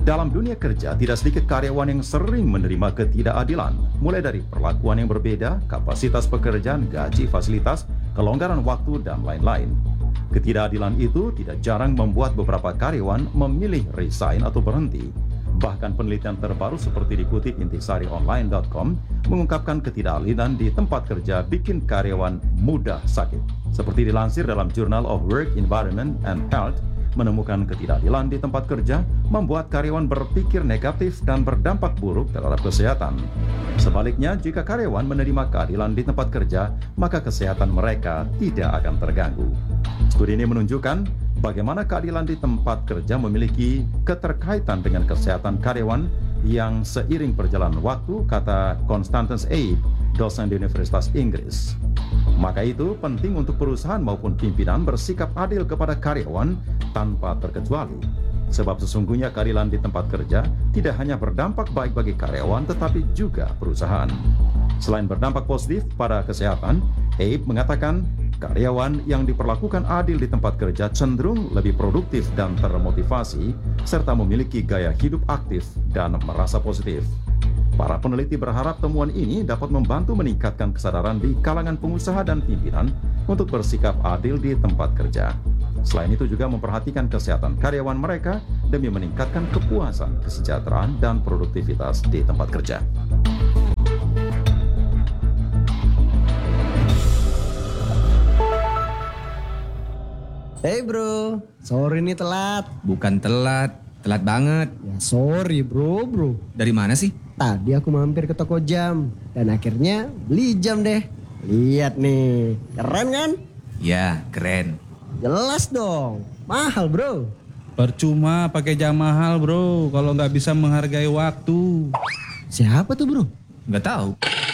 Dalam dunia kerja, tidak sedikit karyawan yang sering menerima ketidakadilan, mulai dari perlakuan yang berbeda, kapasitas pekerjaan, gaji, fasilitas, kelonggaran waktu, dan lain-lain. Ketidakadilan itu tidak jarang membuat beberapa karyawan memilih resign atau berhenti. Bahkan penelitian terbaru seperti dikutip intisarionline.com mengungkapkan ketidakadilan di tempat kerja bikin karyawan mudah sakit. Seperti dilansir dalam Journal of Work, Environment, and Health, menemukan ketidakadilan di tempat kerja membuat karyawan berpikir negatif dan berdampak buruk terhadap kesehatan. Sebaliknya, jika karyawan menerima keadilan di tempat kerja, maka kesehatan mereka tidak akan terganggu. Studi ini menunjukkan bagaimana keadilan di tempat kerja memiliki keterkaitan dengan kesehatan karyawan yang seiring perjalanan waktu, kata Constance Abe, dosen di Universitas Inggris. Maka itu penting untuk perusahaan maupun pimpinan bersikap adil kepada karyawan tanpa terkecuali. Sebab sesungguhnya keadilan di tempat kerja tidak hanya berdampak baik bagi karyawan tetapi juga perusahaan. Selain berdampak positif pada kesehatan, Abe mengatakan karyawan yang diperlakukan adil di tempat kerja cenderung lebih produktif dan termotivasi serta memiliki gaya hidup aktif dan merasa positif. Para peneliti berharap temuan ini dapat membantu meningkatkan kesadaran di kalangan pengusaha dan pimpinan untuk bersikap adil di tempat kerja. Selain itu juga memperhatikan kesehatan karyawan mereka demi meningkatkan kepuasan, kesejahteraan, dan produktivitas di tempat kerja. Hey bro, sorry nih telat. Bukan telat, telat banget. Ya sorry bro. Dari mana sih? Tadi aku mampir ke toko jam dan akhirnya beli jam deh. Lihat nih, keren kan? Ya, keren. Jelas dong, mahal bro. Percuma pakai jam mahal bro, kalau nggak bisa menghargai waktu. Siapa tuh bro? Nggak tahu.